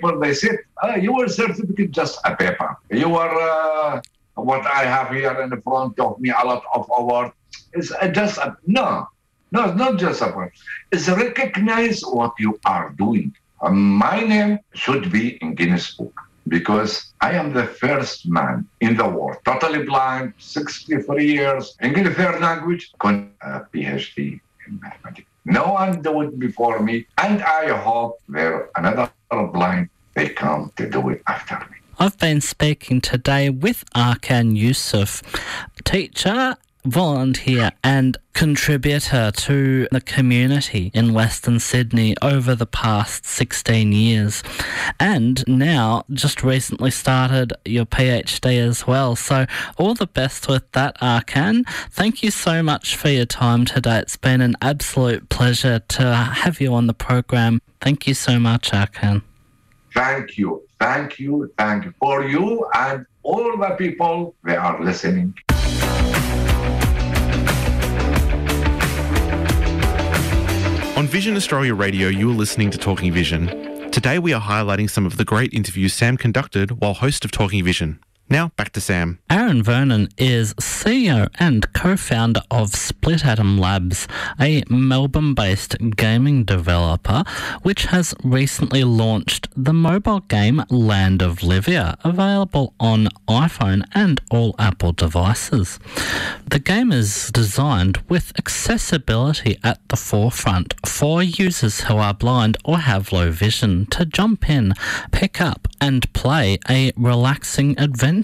people, they said, your certificate just a paper. You are, what I have here in the front of me, a lot of awards. It's just a, no, it's not just a word. It's recognize what you are doing. My name should be in Guinness Book because I am the first man in the world, totally blind, 63 years, English third language, con a PhD in mathematics. No one do it before me, and I hope there another blind, they come to do it after me. I've been speaking today with Arkan Yusuf, teacher, volunteer and contributor to the community in Western Sydney over the past 16 years, and now just recently started your PhD as well. So all the best with that, Arkan. Thank you so much for your time today. It's been an absolute pleasure to have you on the program. Thank you so much, Arkan. Thank you for you and all the people that are listening. On Vision Australia Radio, you are listening to Talking Vision. Today we are highlighting some of the great interviews Sam conducted while host of Talking Vision. Now, back to Sam. Aaron Vernon is CEO and co-founder of Split Atom Labs, a Melbourne-based gaming developer which has recently launched the mobile game Land of Livia, available on iPhone and all Apple devices. The game is designed with accessibility at the forefront for users who are blind or have low vision to jump in, pick up and play a relaxing adventure.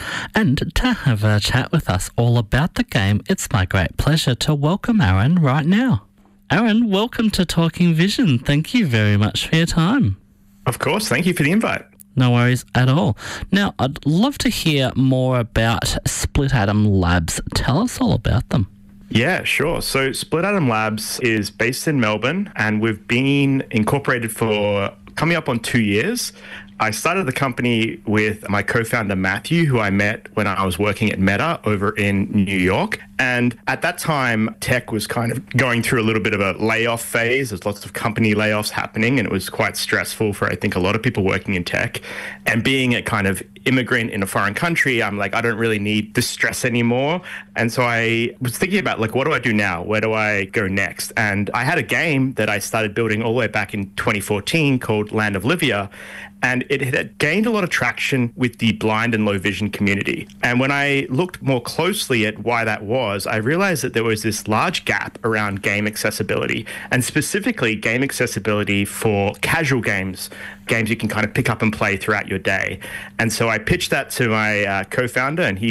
And to have a chat with us all about the game, it's my great pleasure to welcome Aaron right now. Aaron, welcome to Talking Vision. Thank you very much for your time. Of course. Thank you for the invite. No worries at all. Now, I'd love to hear more about Split Atom Labs. Tell us all about them. Yeah, sure. So Split Atom Labs is based in Melbourne, and we've been incorporated for coming up on 2 years. I started the company with my co-founder, Matthew, who I met when I was working at Meta over in New York. And at that time, tech was kind of going through a little bit of a layoff phase. There's lots of company layoffs happening, and it was quite stressful for, I think, a lot of people working in tech. And being a kind of immigrant in a foreign country, I'm like, I don't really need this stress anymore. And so I was thinking about, like, what do I do now? Where do I go next? And I had a game that I started building all the way back in 2014 called Land of Livia. And it had gained a lot of traction with the blind and low vision community. And when I looked more closely at why that was, I realized that there was this large gap around game accessibility, and specifically game accessibility for casual games you can kind of pick up and play throughout your day. And so I pitched that to my co-founder, and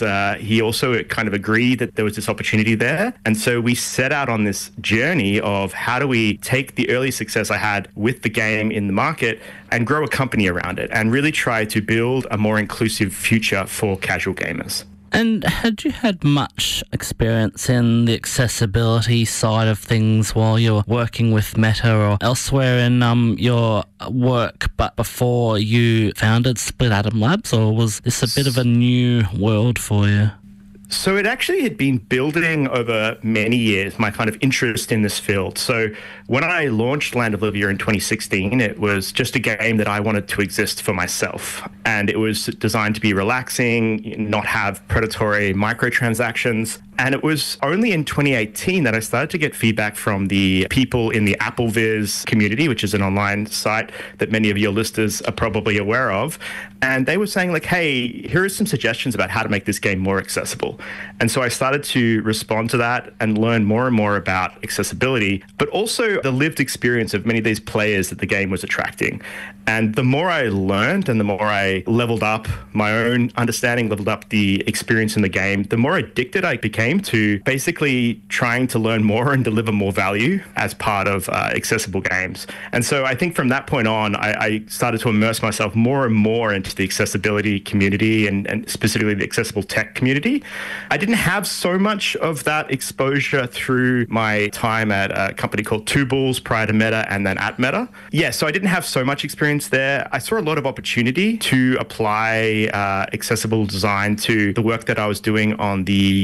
he also kind of agreed that there was this opportunity there. And so we set out on this journey of how do we take the early success I had with the game in the market and grow a company around it and really try to build a more inclusive future for casual gamers. And had you had much experience in the accessibility side of things while you were working with Meta or elsewhere in your work, but before you founded Split Atom Labs, or was this a bit of a new world for you? So it actually had been building over many years, my kind of interest in this field. So when I launched Land of Livia in 2016, it was just a game that I wanted to exist for myself. And it was designed to be relaxing, not have predatory microtransactions. And it was only in 2018 that I started to get feedback from the people in the AppleVis community, which is an online site that many of your listeners are probably aware of. And they were saying, like, hey, here are some suggestions about how to make this game more accessible. And so I started to respond to that and learn more and more about accessibility, but also the lived experience of many of these players that the game was attracting. And the more I learned and the more I leveled up my own understanding, leveled up the experience in the game, the more addicted I became to basically trying to learn more and deliver more value as part of accessible games. And so I think from that point on, I started to immerse myself more and more into the accessibility community and specifically the accessible tech community. I didn't have so much of that exposure through my time at a company called Two Bulls prior to Meta and then at Meta. Yeah, so I didn't have so much experience there. I saw a lot of opportunity to apply accessible design to the work that I was doing on the augmented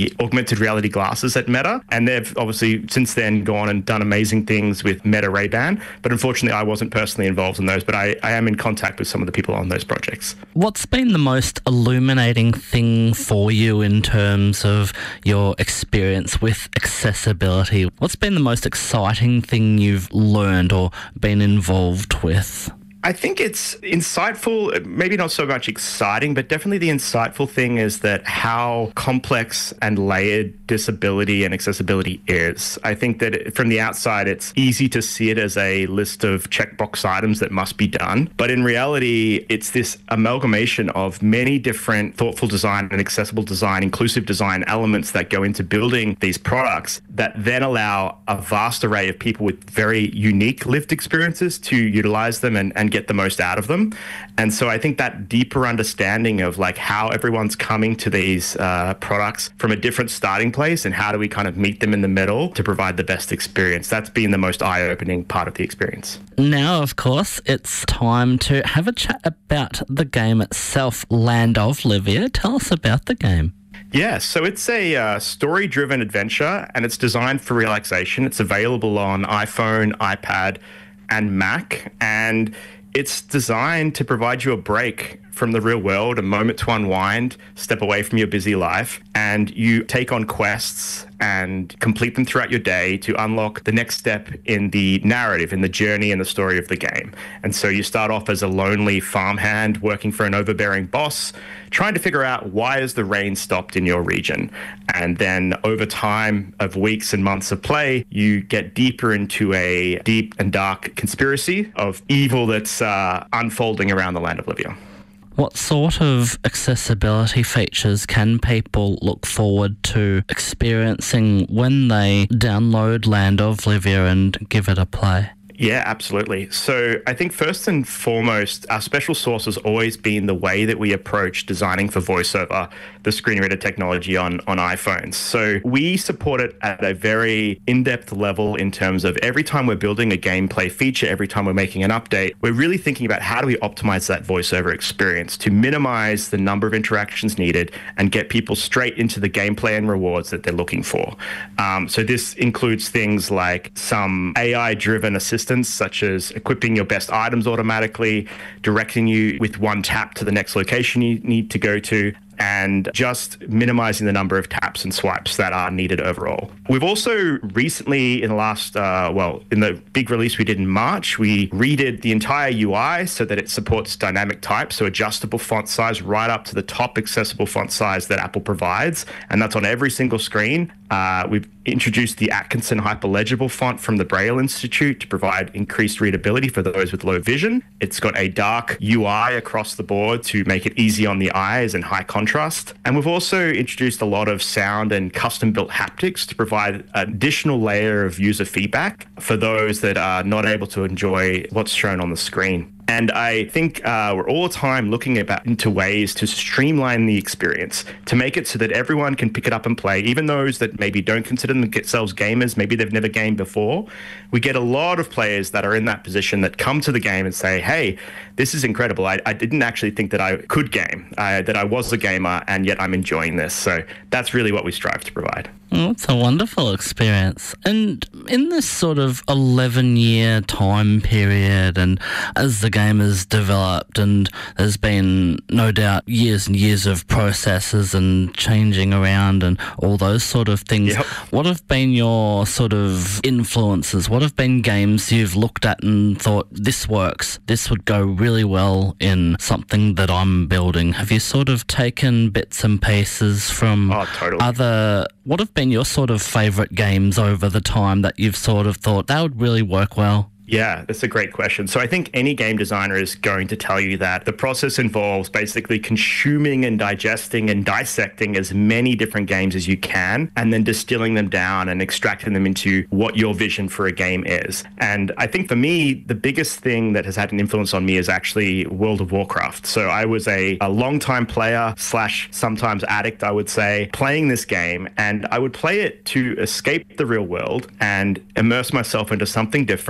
augmented reality glasses at Meta. And they've obviously since then gone and done amazing things with Meta Ray-Ban. But unfortunately, I wasn't personally involved in those, but I am in contact with some of the people on those projects. What's been the most illuminating thing for you in terms of your experience with accessibility? What's been the most exciting thing you've learned or been involved with? I think it's insightful, maybe not so much exciting, but definitely the insightful thing is that how complex and layered disability and accessibility is. I think that from the outside, it's easy to see it as a list of checkbox items that must be done. But in reality, it's this amalgamation of many different thoughtful design and accessible design, inclusive design elements that go into building these products that then allow a vast array of people with very unique lived experiences to utilize them and get the most out of them. And so I think that deeper understanding of like how everyone's coming to these products from a different starting place and how do we kind of meet them in the middle to provide the best experience. That's been the most eye-opening part of the experience. Now, of course, it's time to have a chat about the game itself, Land of Livia. Tell us about the game. Yeah, so it's a story-driven adventure and it's designed for relaxation. It's available on iPhone, iPad, and Mac, and it's designed to provide you a break from the real world, a moment to unwind, step away from your busy life, and you take on quests and complete them throughout your day to unlock the next step in the narrative, in the journey and the story of the game. And so you start off as a lonely farmhand working for an overbearing boss, trying to figure out why has the rain stopped in your region. And then over time of weeks and months of play, you get deeper into a deep and dark conspiracy of evil that's unfolding around the Land of Livia. What sort of accessibility features can people look forward to experiencing when they download Land of Livia and give it a play? Yeah, absolutely. So I think first and foremost, our special sauce has always been the way that we approach designing for VoiceOver, the screen reader technology on iPhones. So we support it at a very in-depth level in terms of every time we're building a gameplay feature, every time we're making an update, we're really thinking about how do we optimize that VoiceOver experience to minimize the number of interactions needed and get people straight into the gameplay and rewards that they're looking for. So this includes things like some AI-driven assistance such as equipping your best items automatically, directing you with one tap to the next location you need to go to, and just minimizing the number of taps and swipes that are needed overall. We've also recently, in the last, in the big release we did in March, we redid the entire UI so that it supports dynamic type, so adjustable font size right up to the top accessible font size that Apple provides, and that's on every single screen. We've introduced the Atkinson Hyperlegible font from the Braille Institute to provide increased readability for those with low vision. It's got a dark UI across the board to make it easy on the eyes and high contrast. And we've also introduced a lot of sound and custom-built haptics to provide an additional layer of user feedback for those that are not able to enjoy what's shown on the screen. And I think we're all the time looking into ways to streamline the experience, to make it so that everyone can pick it up and play, even those that maybe don't consider themselves gamers, maybe they've never gamed before. We get a lot of players that are in that position that come to the game and say, hey, this is incredible. I didn't actually think that I could game, that I was a gamer, and yet I'm enjoying this. So that's really what we strive to provide. Well, it's a wonderful experience. And in this sort of 11-year time period, and as the game has developed, and there's been no doubt years and years of processes and changing around and all those sort of things, Yep. What have been your sort of influences? What have been games you've looked at and thought, this works, this would go really well in something that I'm building? Have you sort of taken bits and pieces from totally. What have been your sort of favourite games over the time that you've sort of thought that would really work well? Yeah, that's a great question. So I think any game designer is going to tell you that the process involves basically consuming and digesting and dissecting as many different games as you can, and then distilling them down and extracting them into what your vision for a game is. And I think for me, the biggest thing that has had an influence on me is actually World of Warcraft. So I was a long-time player / sometimes addict, I would say, playing this game, and I would play it to escape the real world and immerse myself into something different where I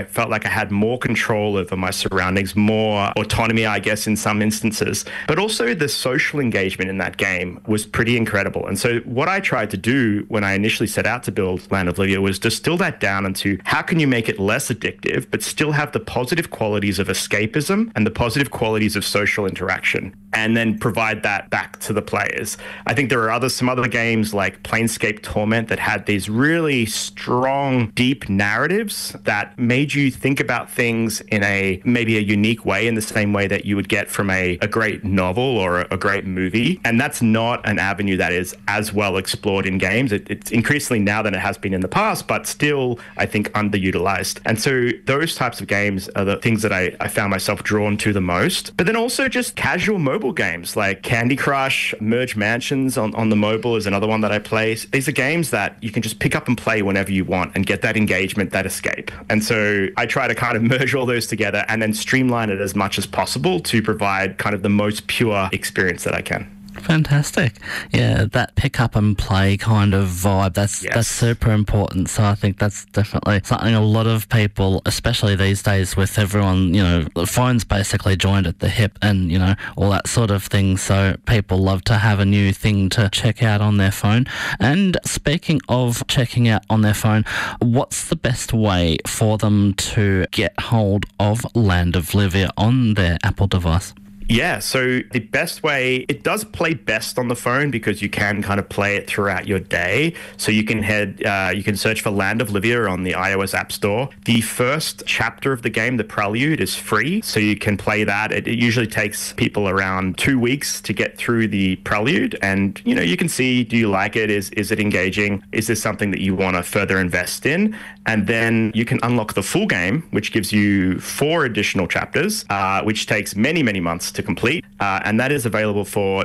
I felt like I had more control over my surroundings, more autonomy, I guess, in some instances. But also the social engagement in that game was pretty incredible. And so what I tried to do when I initially set out to build Land of Livia was distill that down into how can you make it less addictive, but still have the positive qualities of escapism and the positive qualities of social interaction, and then provide that back to the players. I think there are some other games like Planescape Torment that had these really strong, deep narratives that made you think about things in maybe a unique way, in the same way that you would get from a great novel or a great movie. And that's not an avenue that is as well explored in games. It's increasingly now than it has been in the past, but still, I think, underutilized. And so those types of games are the things that I found myself drawn to the most. But then also just casual mobile games like Candy Crush, Merge Mansions on the mobile is another one that I play. These are games that you can just pick up and play whenever you want and get that engagement, that escape. And so I try to kind of merge all those together and then streamline it as much as possible to provide kind of the most pure experience that I can. Fantastic. Yeah, that pick up and play kind of vibe, that's super important. So I think that's definitely something a lot of people, especially these days with everyone, the phone's basically joined at the hip and, all that sort of thing. So people love to have a new thing to check out on their phone. And speaking of checking out on their phone, what's the best way for them to get hold of Land of Livia on their Apple device? Yeah, so the best way, it does play best on the phone because you can kind of play it throughout your day. So you can you can search for Land of Livia on the iOS App Store. The first chapter of the game, the Prelude, is free, so you can play that. It usually takes people around 2 weeks to get through the Prelude, and you can see, do you like it? Is it engaging? Is this something that you want to further invest in? And then you can unlock the full game, which gives you 4 additional chapters, which takes many, many months to complete, and that is available for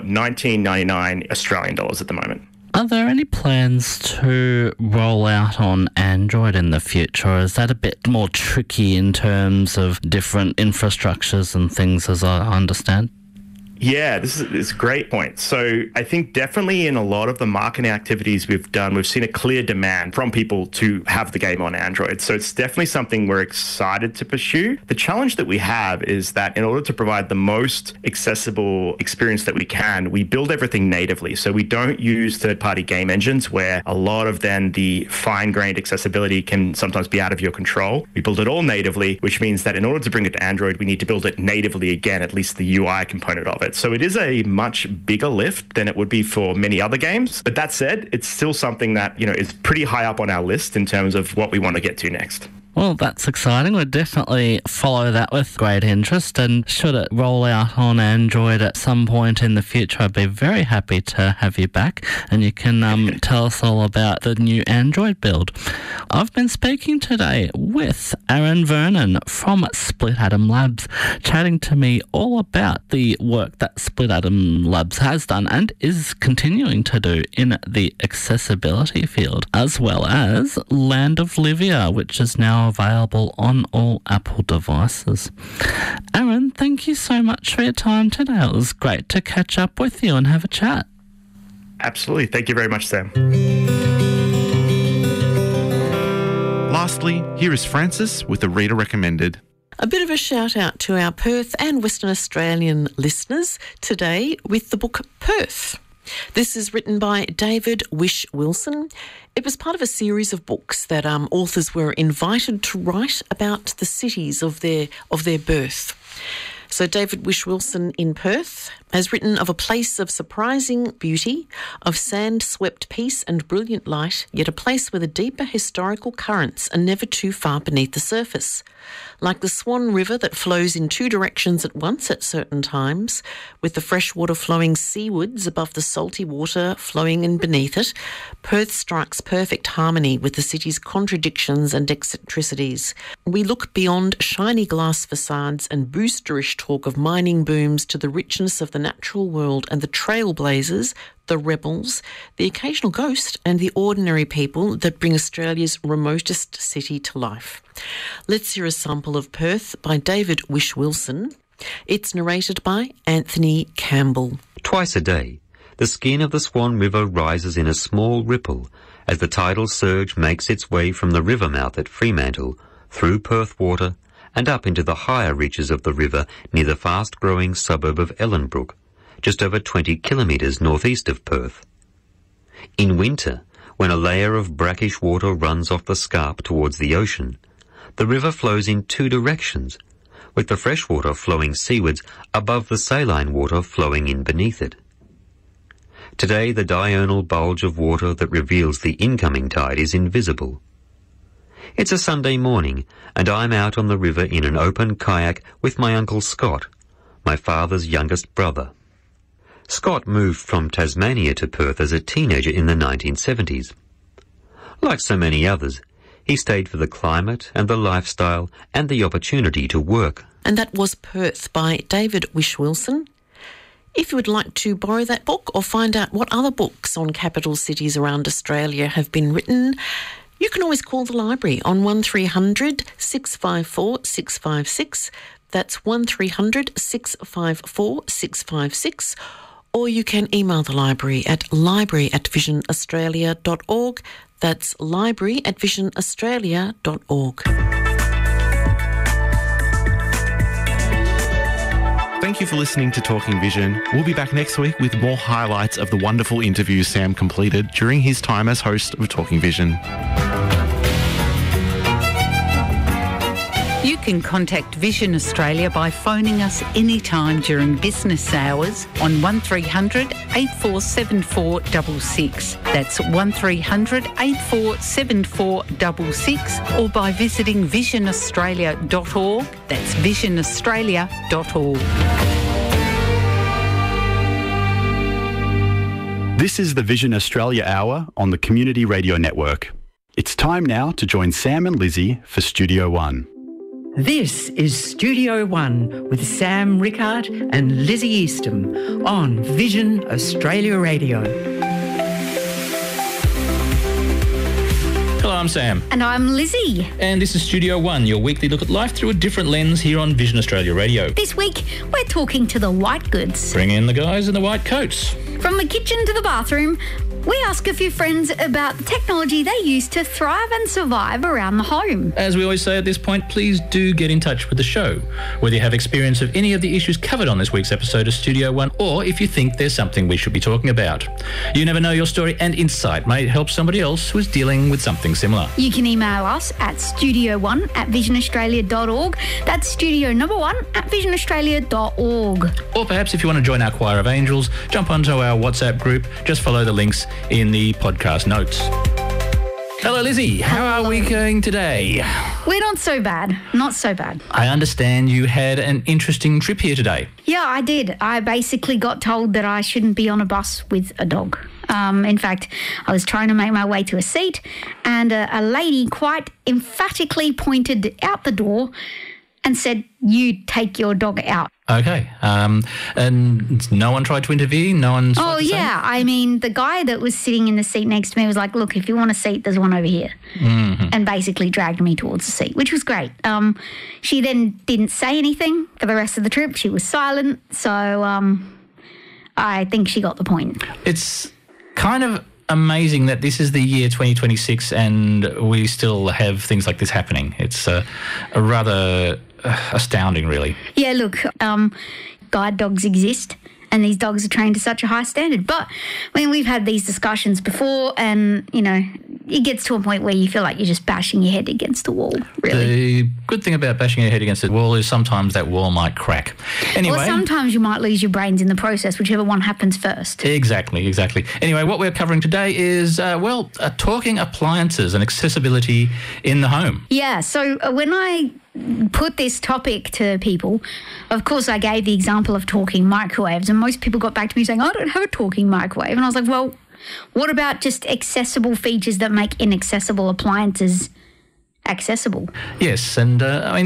$19.99 Australian dollars at the moment. Are there any plans to roll out on Android in the future, or is that a bit more tricky in terms of different infrastructures and things, as I understand? Yeah, this is a great point. So I think definitely in a lot of the marketing activities we've done, we've seen a clear demand from people to have the game on Android. So it's definitely something we're excited to pursue. The challenge that we have is that in order to provide the most accessible experience that we can, we build everything natively. So we don't use third-party game engines where a lot of then the fine-grained accessibility can sometimes be out of your control. We build it all natively, which means that in order to bring it to Android, we need to build it natively again, at least the UI component of it. So it is a much bigger lift than it would be for many other games. But that said, it's still something that, is pretty high up on our list in terms of what we want to get to next. Well, that's exciting. We'll definitely follow that with great interest, and should it roll out on Android at some point in the future, I'd be very happy to have you back and you can tell us all about the new Android build. I've been speaking today with Aaron Vernon from Split Atom Labs, chatting to me all about the work that Split Atom Labs has done and is continuing to do in the accessibility field, as well as Land of Livia, which is now available on all Apple devices. Aaron, thank you so much for your time today. It was great to catch up with you and have a chat. Absolutely. Thank you very much, Sam. Lastly, here is Francis with the Reader Recommended. A bit of a shout out to our Perth and Western Australian listeners today with the book Perth. This is written by David Wish Wilson. It was part of a series of books that authors were invited to write about the cities of their birth. So David Wish Wilson in Perth has written of a place of surprising beauty, of sand-swept peace and brilliant light, yet a place where the deeper historical currents are never too far beneath the surface. Like the Swan River that flows in 2 directions at once at certain times, with the fresh water flowing seawards above the salty water flowing in beneath it, Perth strikes perfect harmony with the city's contradictions and eccentricities. We look beyond shiny glass facades and boosterish talk of mining booms to the richness of the natural world and the trailblazers, the rebels, the occasional ghost and the ordinary people that bring Australia's remotest city to life. Let's hear a sample of Perth by David Wish Wilson. It's narrated by Anthony Campbell. Twice a day, the skin of the Swan River rises in a small ripple as the tidal surge makes its way from the river mouth at Fremantle through Perth Water and up into the higher reaches of the river near the fast-growing suburb of Ellenbrook, just over 20 kilometres northeast of Perth. In winter, when a layer of brackish water runs off the scarp towards the ocean, the river flows in two directions, with the fresh water flowing seawards above the saline water flowing in beneath it. Today, the diurnal bulge of water that reveals the incoming tide is invisible. It's a Sunday morning, and I'm out on the river in an open kayak with my Uncle Scott, my father's youngest brother. Scott moved from Tasmania to Perth as a teenager in the 1970s. Like so many others, he stayed for the climate and the lifestyle and the opportunity to work. And that was Perth by David Wish-Wilson. If you would like to borrow that book or find out what other books on capital cities around Australia have been written, you can always call the library on 1300 654 656. That's 1300 654 656. Or you can email the library at library@visionaustralia.org. That's library@visionaustralia.org. Thank you for listening to Talking Vision. We'll be back next week with more highlights of the wonderful interviews Sam completed during his time as host of Talking Vision. You can contact Vision Australia by phoning us anytime during business hours on 1300 847466. That's 1300 847466, or by visiting visionaustralia.org. That's visionaustralia.org. This is the Vision Australia Hour on the Community Radio Network. It's time now to join Sam and Lizzie for Studio One. This is Studio One with Sam Rickard and Lizzie Eastham on Vision Australia Radio. Hello, I'm Sam. And I'm Lizzie. And this is Studio One, your weekly look at life through a different lens here on Vision Australia Radio. This week, we're talking to the white goods. Bring in the guys in the white coats. From the kitchen to the bathroom, we ask a few friends about the technology they use to thrive and survive around the home. As we always say at this point, please do get in touch with the show, whether you have experience of any of the issues covered on this week's episode of Studio One, or if you think there's something we should be talking about. You never know, your story and insight may help somebody else who's dealing with something similar. You can email us at studio1@visionaustralia.org. That's studio number 1 at visionaustralia.org. Or perhaps if you want to join our choir of angels, jump onto our WhatsApp group. Just follow the links in the podcast notes. Hello, Lizzie. How are we going today? We're not so bad. Not so bad. I understand you had an interesting trip here today. Yeah, I did. I basically got told that I shouldn't be on a bus with a dog. In fact, I was trying to make my way to a seat, and a lady quite emphatically pointed out the door and said, "You take your dog out." Okay. And no one tried to intervene? No one... Oh, yeah. I mean, the guy that was sitting in the seat next to me was like, "Look, if you want a seat, there's one over here." Mm-hmm. And basically dragged me towards the seat, which was great. She then didn't say anything for the rest of the trip. She was silent. So I think she got the point. It's kind of amazing that this is the year 2026 and we still have things like this happening. It's a rather astounding, really. Yeah, look, guide dogs exist and these dogs are trained to such a high standard. But, I mean, we've had these discussions before and, you know, it gets to a point where you feel like you're just bashing your head against the wall, really. The good thing about bashing your head against the wall is sometimes that wall might crack. Anyway, or sometimes you might lose your brains in the process, whichever one happens first. Exactly. Anyway, what we're covering today is, talking appliances and accessibility in the home. Yeah, so when I put this topic to people, of course I gave the example of talking microwaves, and most people got back to me saying, "I don't have a talking microwave." And I was like, well, what about just accessible features that make inaccessible appliances accessible? Yes, and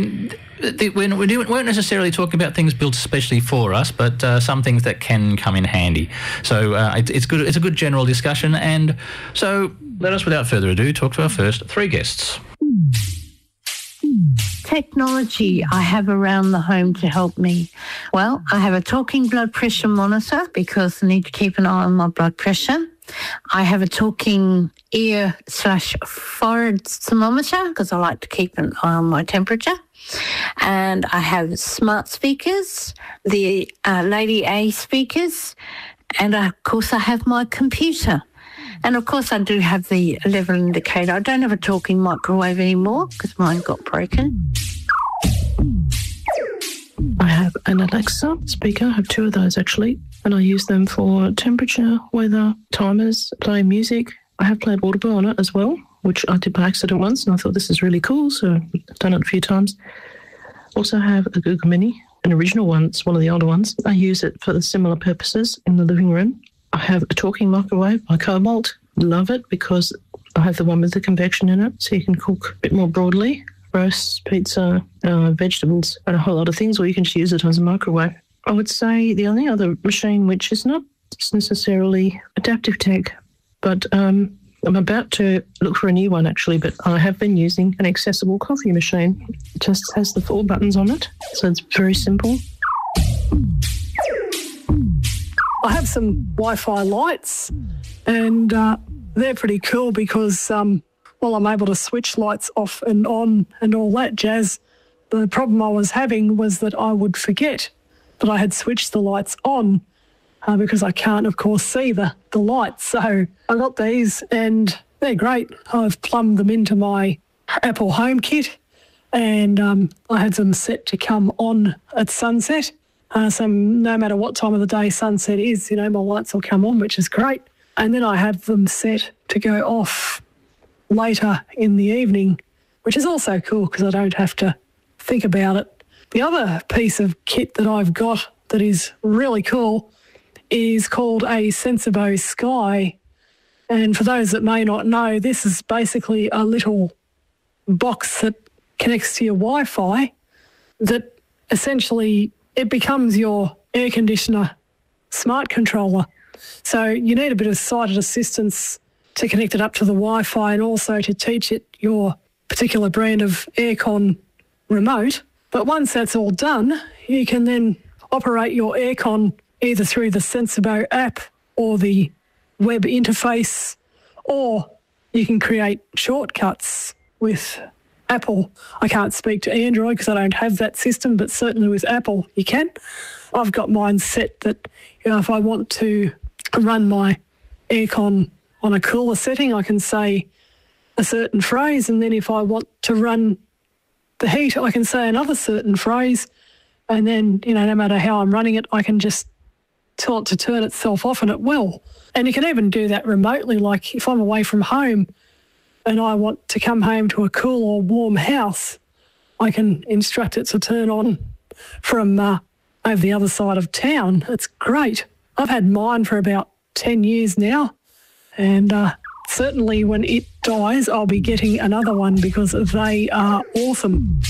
we weren't necessarily talking about things built especially for us, but some things that can come in handy. So it's good. It's a good general discussion, and so let us, without further ado, talk to our first three guests. Technology I have around the home to help me. Well, I have a talking blood pressure monitor because I need to keep an eye on my blood pressure. I have a talking ear/forehead thermometer because I like to keep an eye on my temperature. And I have smart speakers, the Lady A speakers, and of course I have my computer. And of course I do have the level indicator. I don't have a talking microwave anymore because mine got broken. I have an Alexa speaker. I have two of those actually, and I use them for temperature, weather, timers, play music. I have played Audible on it as well, which I did by accident once, and I thought this is really cool, so I've done it a few times. Also have a Google Mini, an original one. It's one of the older ones. I use it for similar purposes in the living room. I have a talking microwave by Cobalt. Love it because I have the one with the convection in it, so you can cook a bit more broadly. Roasts, pizza, vegetables, and a whole lot of things, or you can just use it as a microwave. I would say the only other machine which is not necessarily adaptive tech, but I'm about to look for a new one actually, but I have been using an accessible coffee machine. It just has the 4 buttons on it, so it's very simple. I have some Wi-Fi lights, and they're pretty cool because I'm able to switch lights off and on and all that jazz. The problem I was having was that I would forget that I had switched the lights on because I can't, of course, see the lights. So I got these and they're great. I've plumbed them into my Apple HomeKit, and I had them set to come on at sunset. So no matter what time of the day sunset is, my lights will come on, which is great. And then I have them set to go off later in the evening, which is also cool because I don't have to think about it. The other piece of kit that I've got that is really cool is called a Sensibo Sky. And for those that may not know, this is basically a little box that connects to your Wi-Fi that essentially it becomes your air conditioner smart controller. So you need a bit of sighted assistance to connect it up to the Wi-Fi and also to teach it your particular brand of aircon remote. But once that's all done, you can then operate your aircon either through the Sensibo app or the web interface, or you can create shortcuts with Apple. I can't speak to Android because I don't have that system, but certainly with Apple you can. I've got mine set that if I want to run my aircon on a cooler setting, I can say a certain phrase, and then if I want to run the heat, I can say another certain phrase, and then, no matter how I'm running it, I can just tell it to turn itself off, and it will. And you can even do that remotely, like if I'm away from home and I want to come home to a cool or warm house, I can instruct it to turn on from over the other side of town. It's great. I've had mine for about 10 years now. And certainly when it dies, I'll be getting another one because they are awesome.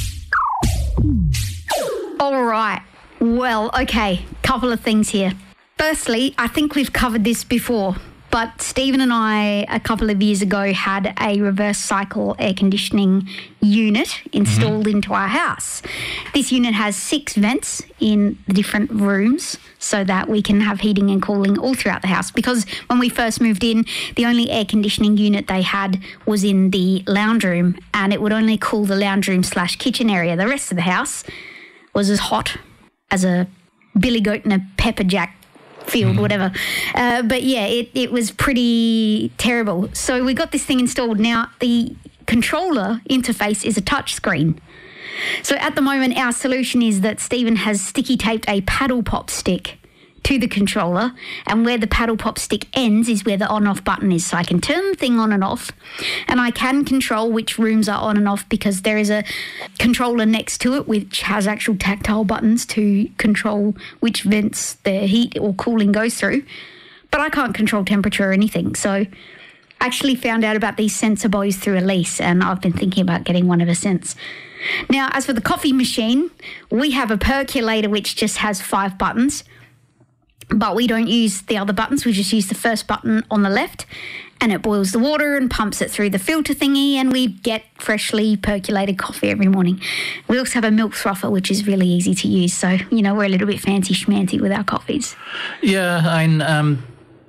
All right. Well, okay, couple of things here. Firstly, I think we've covered this before, but Stephen and I, a couple of years ago, had a reverse cycle air conditioning unit installed into our house. This unit has 6 vents in the different rooms so that we can have heating and cooling all throughout the house, because when we first moved in, the only air conditioning unit they had was in the lounge room, and it would only cool the lounge room / kitchen area. The rest of the house was as hot as a billy goat in a pepper jack field, whatever. But yeah, it was pretty terrible. So we got this thing installed. Now, the controller interface is a touch screen. So at the moment, our solution is that Stephen has sticky taped a paddle pop stick to the controller, and where the paddle pop stick ends is where the on-off button is. So I can turn the thing on and off, and I can control which rooms are on and off because there is a controller next to it which has actual tactile buttons to control which vents the heat or cooling goes through. But I can't control temperature or anything. So I actually found out about these Sensibos through Elise, and I've been thinking about getting one ever since. Now, as for the coffee machine, we have a percolator which just has 5 buttons. But we don't use the other buttons. We just use the first button on the left, and it boils the water and pumps it through the filter thingy, and we get freshly percolated coffee every morning. We also have a milk frother, which is really easy to use. So, we're a little bit fancy schmancy with our coffees. Yeah,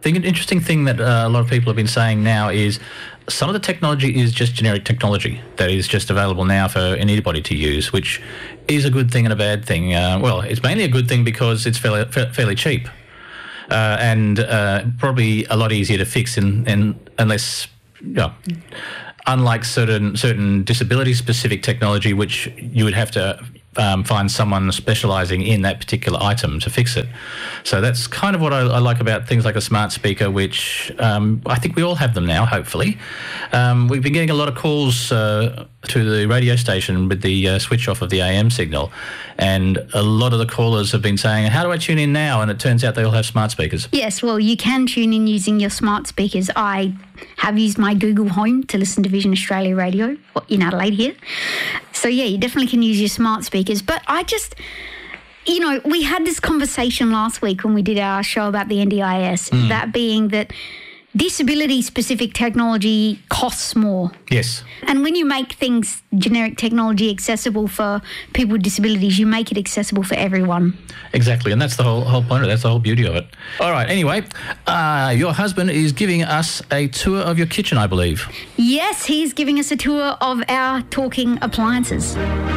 The interesting thing that a lot of people have been saying now is some of the technology is just generic technology that is just available now for anybody to use, which is a good thing and a bad thing. Well, it's mainly a good thing because it's fairly cheap and probably a lot easier to fix unless, unlike certain disability-specific technology, which you would have to find someone specialising in that particular item to fix it. So that's kind of what I like about things like a smart speaker, which I think we all have them now, hopefully. We've been getting a lot of calls to the radio station with the switch off of the AM signal, and a lot of the callers have been saying, how do I tune in now? And it turns out they all have smart speakers. Yes, well, you can tune in using your smart speakers. I have used my Google Home to listen to Vision Australia Radio in Adelaide here. So, yeah, you definitely can use your smart speakers. But I just, we had this conversation last week when we did our show about the NDIS, that being that disability-specific technology costs more. Yes. And when you make things, generic technology, accessible for people with disabilities, you make it accessible for everyone. Exactly, and that's the whole point of it. That's the whole beauty of it. All right, anyway, your husband is giving us a tour of your kitchen, I believe. Yes, he's giving us a tour of our talking appliances.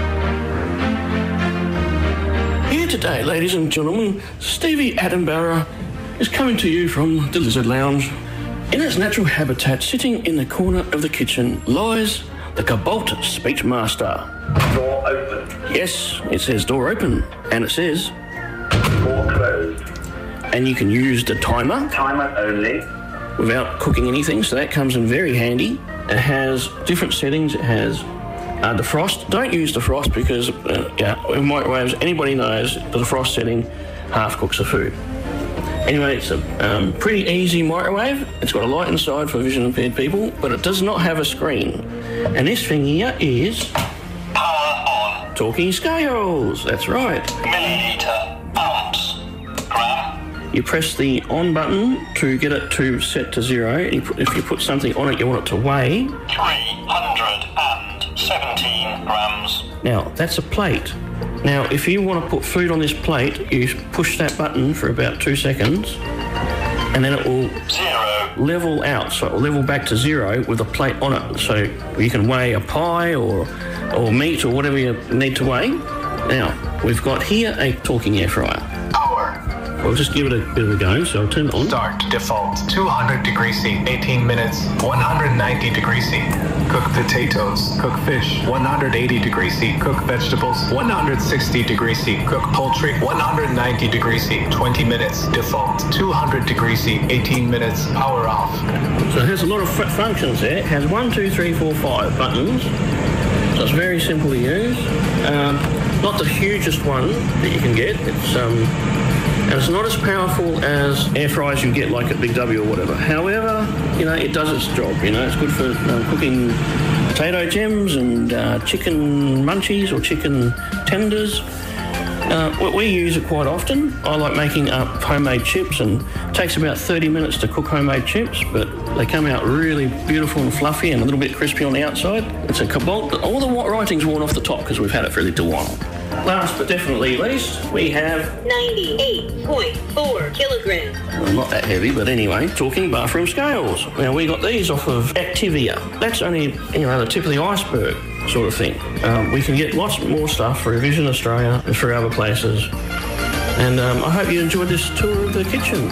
Here today, ladies and gentlemen, Stevie Attenborough is coming to you from the Lizard Lounge. In its natural habitat, sitting in the corner of the kitchen, lies the Cobalt Speechmaster. Door open. Yes, it says door open, and it says Door closed. And you can use the timer. Timer only. Without cooking anything, so that comes in very handy. It has different settings. It has defrost. Don't use defrost because in microwaves, anybody knows the defrost setting half cooks the food. Anyway, it's a pretty easy microwave. It's got a light inside for vision impaired people, but it does not have a screen. And this thing here is power on. Talking scales. That's right. Milliliter, ounce, gram. You press the on button to get it to set to 0. If you put something on it, you want it to weigh 317 grams. Now, that's a plate. Now, if you want to put food on this plate, you push that button for about 2 seconds, and then it will level out. So it will level back to 0 with a plate on it. So you can weigh a pie or meat or whatever you need to weigh. Now, we've got here a talking air fryer. I'll just give it a bit of a go, so I'll turn it on. Start default 200 degrees C, 18 minutes, 190 degrees C. Cook potatoes, cook fish, 180 degrees C. Cook vegetables, 160 degrees C. Cook poultry, 190 degrees C, 20 minutes. Default 200 degrees C, 18 minutes, power off. So it has a lot of functions there. It has 1, 2, 3, 4, 5 buttons. So it's very simple to use. Not the hugest one that you can get. And it's not as powerful as air fryers you get like at Big W or whatever. However, it does its job. It's good for cooking potato gems and chicken munchies or chicken tenders. We use it quite often. I like making up homemade chips, and it takes about 30 minutes to cook homemade chips, but they come out really beautiful and fluffy and a little bit crispy on the outside. It's a Cobalt. All the writing's worn off the top because we've had it for a little while. Last but definitely least, we have 98.4 kilograms. Well, not that heavy, but anyway, talking bathroom scales. Now, we got these off of Activia. That's only, the tip of the iceberg sort of thing. We can get lots more stuff for Vision Australia and for other places. And I hope you enjoyed this tour of the kitchen.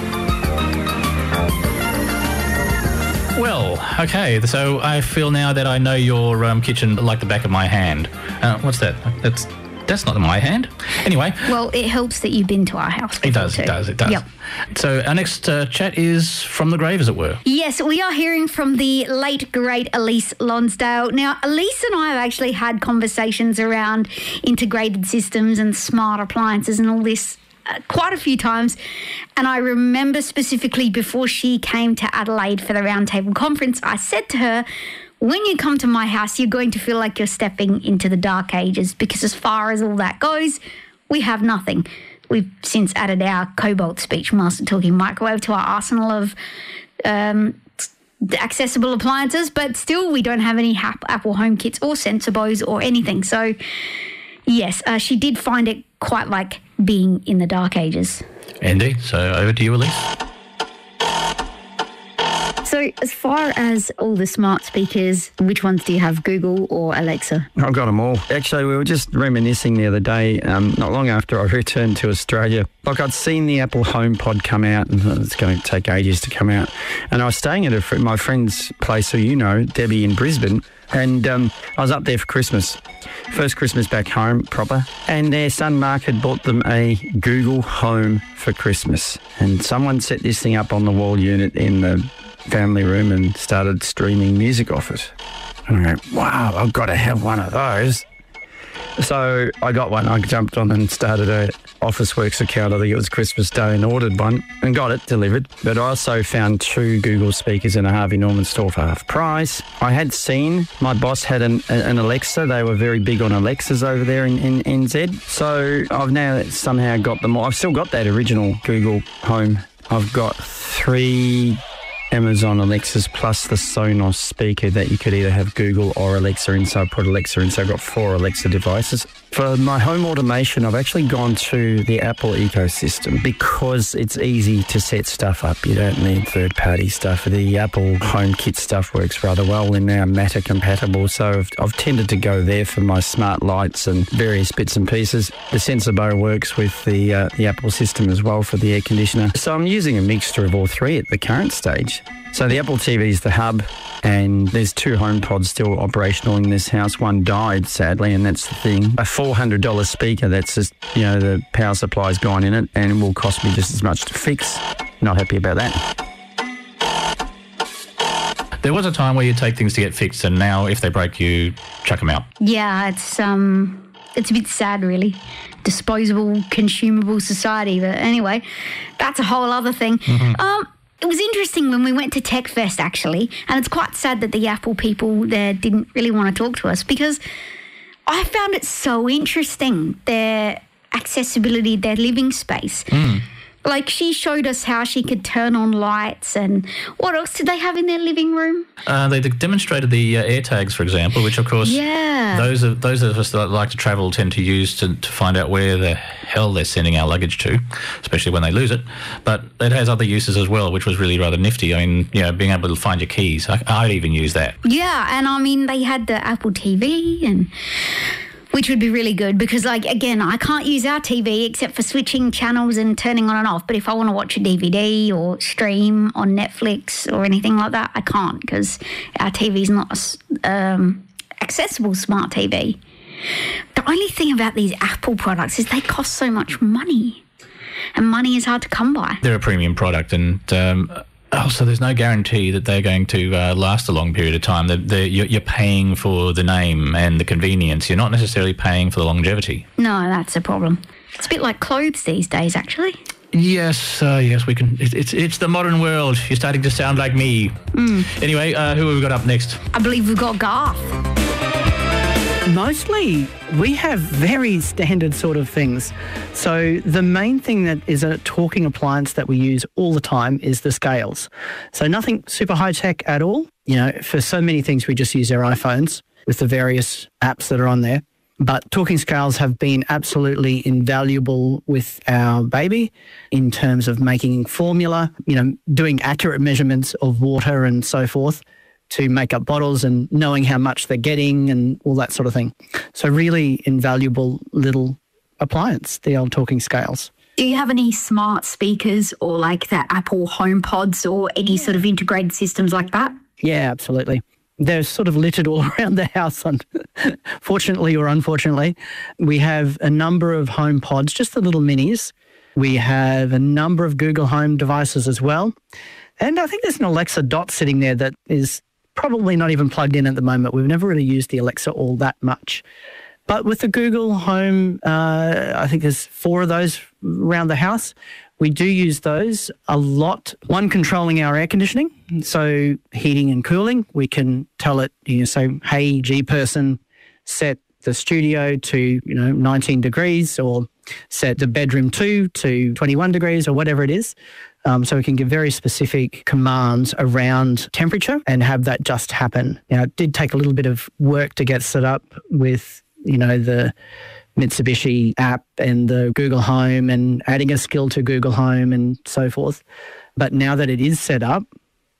Well, okay, so I feel now that I know your kitchen like the back of my hand. What's that? That's not in my hand. Anyway. Well, it helps that you've been to our house. It does. Yep. So our next chat is from the grave, as it were. Yes, we are hearing from the late, great Elise Lonsdale. Now, Elise and I have actually had conversations around integrated systems and smart appliances and all this quite a few times. And I remember specifically before she came to Adelaide for the Roundtable Conference, I said to her, when you come to my house, you're going to feel like you're stepping into the dark ages, because as far as all that goes, we have nothing. We've since added our Cobalt Speechmaster talking microwave to our arsenal of accessible appliances, but still we don't have any Apple HomeKits or Sensibos or anything. So, yes, she did find it quite like being in the dark ages. Indeed. So over to you, Elise. So as far as all the smart speakers, which ones do you have, Google or Alexa? I've got them all. Actually, we were just reminiscing the other day, not long after I returned to Australia. Like, I'd seen the Apple HomePod come out, and it's going to take ages to come out. And I was staying at my friend's place, who you know, Debbie, in Brisbane, and I was up there for Christmas. First Christmas back home proper. And their son Mark had bought them a Google Home for Christmas. And someone set this thing up on the wall unit in the family room and started streaming music off it. And I went, wow, I've got to have one of those. So I got one. I jumped on and started a Officeworks account. I think it was Christmas Day, and ordered one and got it delivered. But I also found 2 Google speakers in a Harvey Norman store for half price. I had seen my boss had an Alexa. They were very big on Alexas over there in NZ. So I've now somehow got them all. I've still got that original Google Home. I've got 3 Amazon Alexas plus the Sonos speaker that you could either have Google or Alexa in. So I put Alexa in, so I've got 4 Alexa devices. For my home automation, I've actually gone to the Apple ecosystem because it's easy to set stuff up. You don't need third-party stuff. The Apple HomeKit stuff works rather well and now Matter compatible, so I've tended to go there for my smart lights and various bits and pieces. The Sensibo works with the Apple system as well for the air conditioner. So I'm using a mixture of all 3 at the current stage. So the Apple TV is the hub, and there's 2 HomePods still operational in this house. One died, sadly, and that's the thing. A $400 speaker, that's just, the power supply's gone in it, and it will cost me just as much to fix. Not happy about that. There was a time where you take things to get fixed, and now if they break, you chuck them out. Yeah, it's a bit sad, really. Disposable, consumable society. But anyway, that's a whole other thing. Mm-hmm. It was interesting when we went to TechFest, actually, and it's quite sad that the Apple people there didn't really want to talk to us, because I found it so interesting, their accessibility, their living space. Like, she showed us how she could turn on lights, and what else did they have in their living room? They demonstrated the AirTags, for example, which, of course, those of us that like to travel tend to use to find out where the hell they're sending our luggage to, especially when they lose it. But it has other uses as well, which was really rather nifty. I mean, being able to find your keys. I'd even use that. Yeah, and I mean, they had the Apple TV, and which would be really good because, again, I can't use our TV except for switching channels and turning on and off. But if I want to watch a DVD or stream on Netflix or anything like that, I can't because our TV's not accessible smart TV. The only thing about these Apple products is they cost so much money, and money is hard to come by. They're a premium product, and also there's no guarantee that they're going to last a long period of time. You're paying for the name and the convenience. You're not necessarily paying for the longevity. No, that's a problem. It's a bit like clothes these days, actually. Yes, we can. It's the modern world. You're starting to sound like me. Anyway, who have we got up next? I believe we've got Garth. Mostly, we have very standard sort of things. So the main thing that is a talking appliance that we use all the time is the scales. So nothing super high tech at all. For so many things, we just use our iPhones with the various apps that are on there. But talking scales have been absolutely invaluable with our baby in terms of making formula, doing accurate measurements of water and so forth, to make up bottles and knowing how much they're getting and all that sort of thing. So really invaluable little appliance, the old talking scales. Do you have any smart speakers or like the Apple HomePods or any sort of integrated systems like that? Yeah, absolutely. They're sort of littered all around the house, fortunately or unfortunately. We have a number of HomePods, just the little minis. We have a number of Google Home devices as well. And I think there's an Alexa Dot sitting there that is probably not even plugged in at the moment. We've never really used the Alexa all that much. But with the Google Home, I think there's 4 of those around the house. We do use those a lot. One controlling our air conditioning, so heating and cooling. We can tell it, say, hey, G-person, set the studio to, 19 degrees or set the bedroom 2 to 21 degrees or whatever it is. So we can give very specific commands around temperature and have that just happen. It did take a little bit of work to get set up with, the Mitsubishi app and the Google Home and adding a skill to Google Home and so forth. But now that it is set up,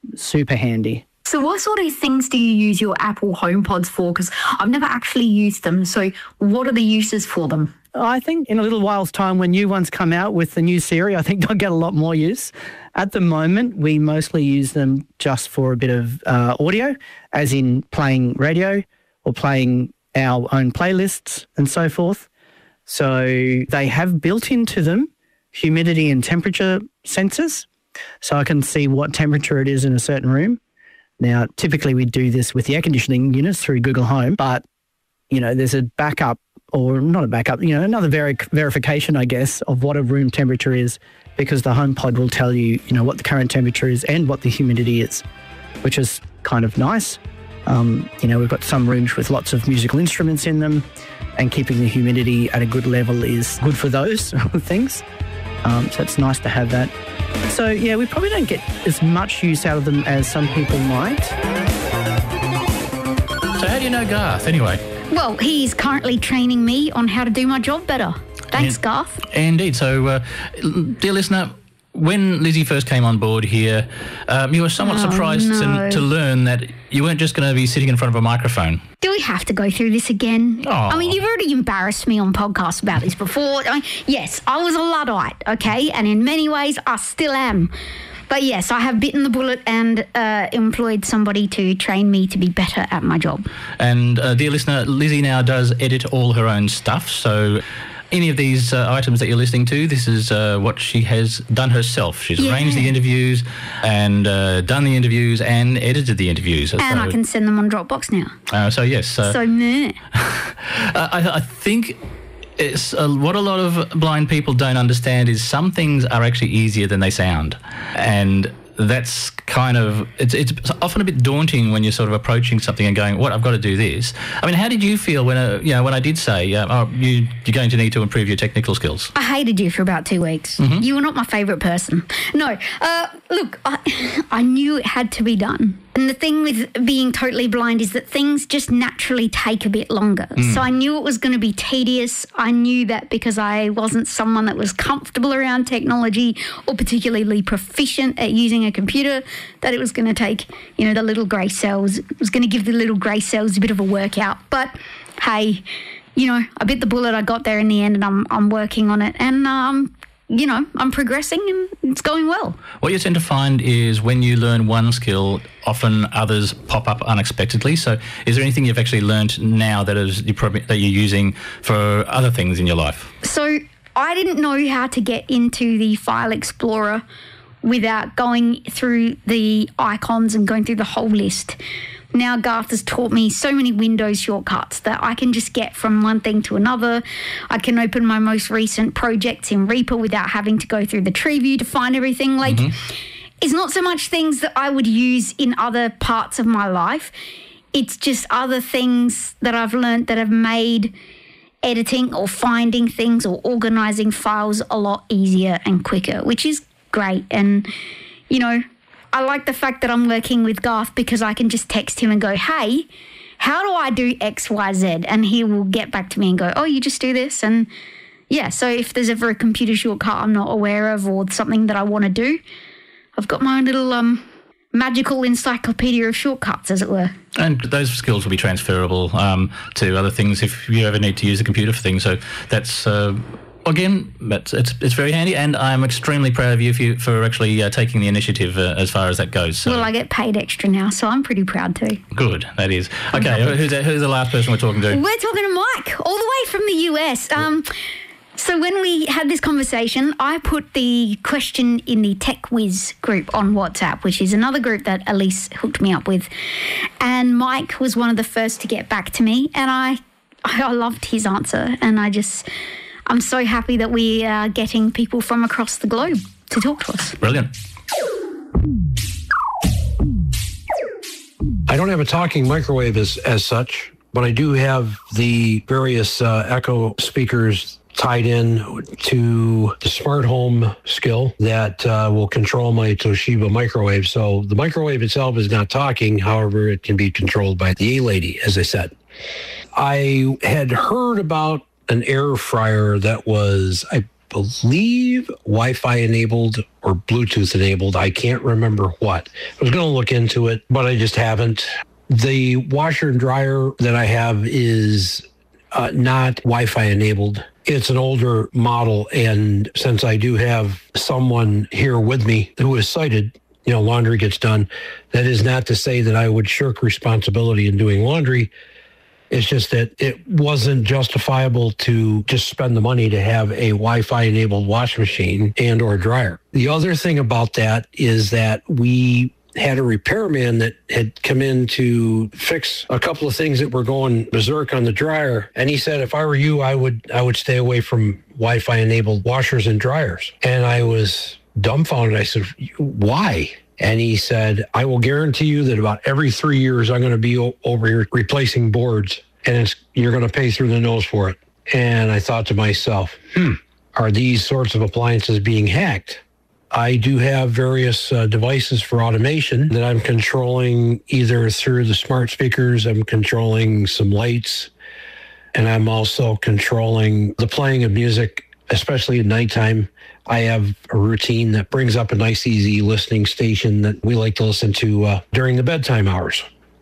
super handy. So what sort of things do you use your Apple HomePods for? Because I've never actually used them. So what are the uses for them? I think in a little while's time when new ones come out with the new Siri, I think they'll get a lot more use. At the moment, we mostly use them just for a bit of audio, as in playing radio or playing our own playlists and so forth. So they have built into them humidity and temperature sensors, so I can see what temperature it is in a certain room. Now, typically we do this with the air conditioning units through Google Home, but, you know, there's a backup, or not a backup, you know, another verification, I guess, of what a room temperature is, because the HomePod will tell you, you know, what the current temperature is and what the humidity is, which is kind of nice. You know, we've got some rooms with lots of musical instruments in them, and keeping the humidity at a good level is good for those things. So it's nice to have that. So, yeah, we probably don't get as much use out of them as some people might. So how do you know Garth, anyway? Well, he's currently training me on how to do my job better. Thanks, Garth. Indeed. So, dear listener, when Lizzie first came on board here, you were somewhat surprised to learn that you weren't just going to be sitting in front of a microphone. Do we have to go through this again? Oh. I mean, you've already embarrassed me on podcasts about this before. I mean, yes, I was a Luddite, okay? And in many ways, I still am. But yes, I have bitten the bullet and employed somebody to train me to be better at my job. And, dear listener, Lizzie now does edit all her own stuff, so any of these items that you're listening to, this is what she has done herself. She's arranged the interviews and done the interviews and edited the interviews. And I can send them on Dropbox now. So, yes. So, meh. I think it's what a lot of blind people don't understand is some things are actually easier than they sound. And that's kind of, it's often a bit daunting when you're sort of approaching something and going, what, I've got to do this. I mean, how did you feel when I did say, you're going to need to improve your technical skills? I hated you for about 2 weeks. Mm-hmm. You were not my favourite person. No, look, I knew it had to be done. And the thing with being totally blind is that things just naturally take a bit longer. So I knew it was going to be tedious. I knew that because I wasn't someone that was comfortable around technology or particularly proficient at using a computer, that it was going to take, you know, the little grey cells. It was going to give the little grey cells a bit of a workout. But, hey, you know, I bit the bullet. I got there in the end, and I'm working on it. And, you know, I'm progressing and it's going well. What you tend to find is when you learn one skill, often others pop up unexpectedly. So is there anything you've actually learned now that you're using for other things in your life? So I didn't know how to get into the File Explorer without going through the icons and going through the whole list. Now Garth has taught me so many Windows shortcuts that I can just get from one thing to another. I can open my most recent projects in Reaper without having to go through the tree view to find everything. Like, it's not so much things that I would use in other parts of my life. It's just other things that I've learned that have made editing or finding things or organising files a lot easier and quicker, which is great. And, you know, I like the fact that I'm working with Garth because I can just text him and go, hey, how do I do X, Y, Z? And he will get back to me and go, oh, you just do this. And yeah, so if there's ever a computer shortcut I'm not aware of or something that I want to do, I've got my own little magical encyclopedia of shortcuts, as it were. And those skills will be transferable to other things if you ever need to use a computer for things. So that's... Again, it's very handy, and I'm extremely proud of you for actually taking the initiative as far as that goes. So. Well, I get paid extra now, so I'm pretty proud too. Good, that is. Okay, who's the last person we're talking to? We're talking to Mike, all the way from the US. So when we had this conversation, I put the question in the Tech Whiz group on WhatsApp, which is another group that Elise hooked me up with. And Mike was one of the first to get back to me, and I loved his answer, and I'm so happy that we are getting people from across the globe to talk to us. Brilliant. I don't have a talking microwave as such, but I do have the various Echo speakers tied in to the smart home skill that will control my Toshiba microwave. So the microwave itself is not talking. However, it can be controlled by the A-Lady, as I said. I had heard about an air fryer that was, I believe Wi-Fi enabled or Bluetooth enabled. I can't remember what. I was going to look into it, but I just haven't. The washer and dryer that I have is not Wi-Fi enabled. It's an older model, and since I do have someone here with me who is sighted, laundry gets done. That is not to say that I would shirk responsibility in doing laundry. It's just that it wasn't justifiable to just spend the money to have a Wi-Fi enabled washing machine and or dryer. The other thing about that is that we had a repairman that had come in to fix a couple of things that were going berserk on the dryer. And he said, if I were you, I would stay away from Wi-Fi enabled washers and dryers. And I was dumbfounded. I said, why? And he said, I will guarantee you that about every 3 years, I'm going to be over here replacing boards, and you're going to pay through the nose for it. And I thought to myself, are these sorts of appliances being hacked? I do have various devices for automation that I'm controlling either through the smart speakers. I'm controlling some lights, and I'm also controlling the playing of music, especially at nighttime. I have a routine that brings up a nice, easy listening station that we like to listen to during the bedtime hours.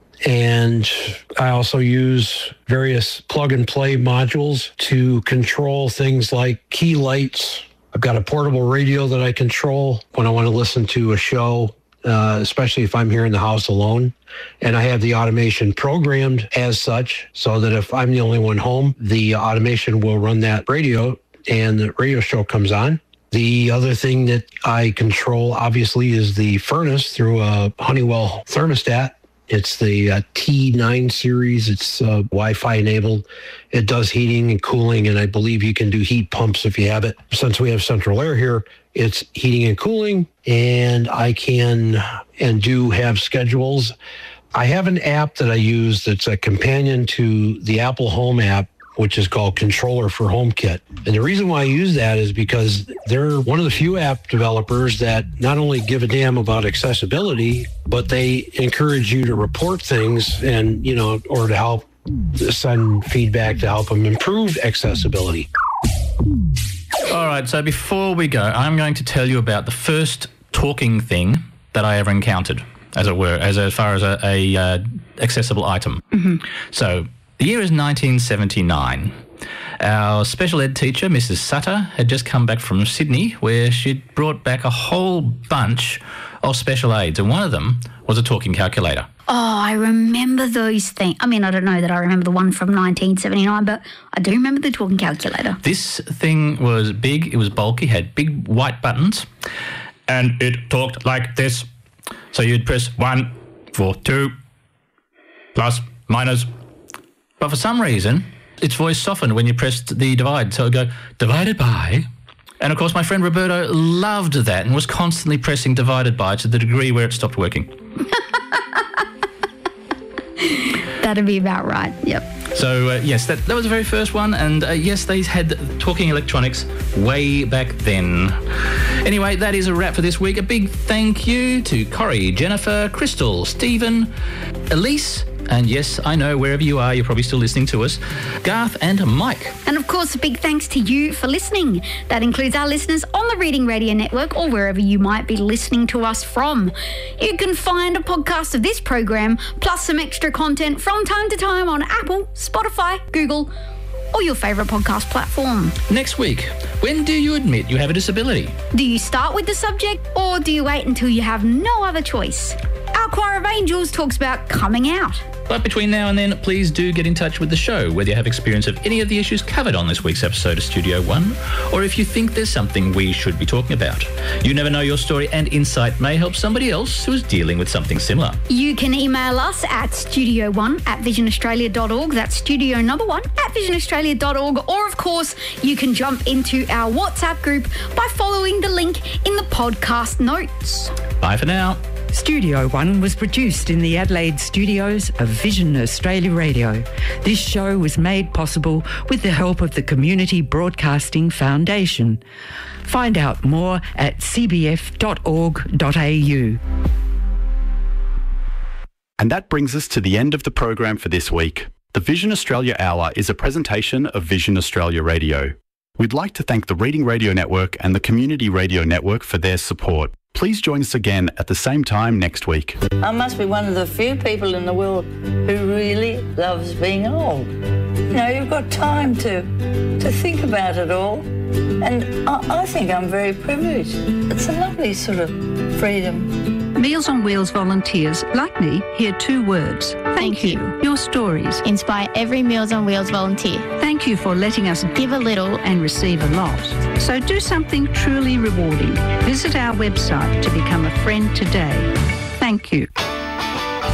And I also use various plug-and-play modules to control things like key lights. I've got a portable radio that I control when I want to listen to a show, especially if I'm here in the house alone. And I have the automation programmed as such so that if I'm the only one home, the automation will run that radio and the radio show comes on. The other thing that I control, obviously, is the furnace through a Honeywell thermostat. It's the T9 series. It's Wi-Fi enabled. It does heating and cooling, and I believe you can do heat pumps if you have it. Since we have central air here, it's heating and cooling, and I can and do have schedules. I have an app that I use that's a companion to the Apple Home app, which is called Controller for HomeKit. And the reason why I use that is because they're one of the few app developers that not only give a damn about accessibility, but they encourage you to report things and, or to help send feedback to help them improve accessibility. All right, so before we go, I'm going to tell you about the first talking thing that I ever encountered, as it were, as far as a accessible item. Mm-hmm. So the year is 1979. Our special ed teacher, Mrs. Sutter, had just come back from Sydney, where she'd brought back a whole bunch of special aids, and one of them was a talking calculator. Oh, I remember those things. I mean, I don't know that I remember the one from 1979, but I do remember the talking calculator. This thing was big, it was bulky, had big white buttons, and it talked like this. So you'd press 1 for 2, plus, minus. But for some reason, its voice softened when you pressed the divide. So it would go, divided by. And of course, my friend Roberto loved that and was constantly pressing divided by to the degree where it stopped working. That'd be about right, yep. So, yes, that was the very first one. And yes, they had talking electronics way back then. Anyway, that is a wrap for this week. A big thank you to Corrie, Jennifer, Crystal, Stephen, Elise, and yes, I know wherever you are, you're probably still listening to us, Garth and Mike. And of course, a big thanks to you for listening. That includes our listeners on the Reading Radio Network or wherever you might be listening to us from. You can find a podcast of this program, plus some extra content from time to time on Apple, Spotify, Google, or your favourite podcast platform. Next week, when do you admit you have a disability? Do you start with the subject or do you wait until you have no other choice? Our Choir of Angels talks about coming out. But between now and then, please do get in touch with the show, whether you have experience of any of the issues covered on this week's episode of Studio One, or if you think there's something we should be talking about. You never know, your story and insight may help somebody else who is dealing with something similar. You can email us at studio1@visionaustralia.org. That's studio number 1@visionaustralia.org. Or, of course, you can jump into our WhatsApp group by following the link in the podcast notes. Bye for now. Studio One was produced in the Adelaide studios of Vision Australia Radio. This show was made possible with the help of the Community Broadcasting Foundation. Find out more at cbf.org.au. And that brings us to the end of the program for this week. The Vision Australia Hour is a presentation of Vision Australia Radio. We'd like to thank the Reading Radio Network and the Community Radio Network for their support. Please join us again at the same time next week. I must be one of the few people in the world who really loves being old. You know, you've got time to think about it all, and I think I'm very privileged. It's a lovely sort of freedom. Meals on Wheels volunteers, like me, hear two words. Thank you. Your stories inspire every Meals on Wheels volunteer. Thank you for letting us give a little and receive a lot. So do something truly rewarding. Visit our website to become a friend today. Thank you.